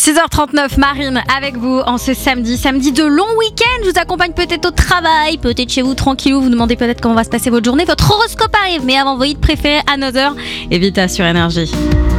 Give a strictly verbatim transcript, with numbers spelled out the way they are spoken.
six heures trente-neuf, Marine avec vous en ce samedi, samedi de long week-end. Je vous accompagne peut-être au travail, peut-être chez vous tranquillou. Vous demandez peut-être comment va se passer votre journée. Votre horoscope arrive, mais avant vos hits préférés à neuf heures, et vite sur Énergie.